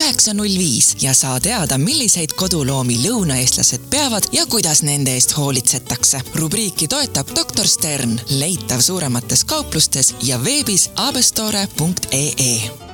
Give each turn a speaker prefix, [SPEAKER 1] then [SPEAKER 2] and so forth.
[SPEAKER 1] 905 ja saa teada, milliseid koduloomi lõunaeestlased peavad ja kuidas nende eest hoolitsetakse. Rubriiki toetab Dr. Stern, leitav suuremates kauplustes ja veebis abestore.ee.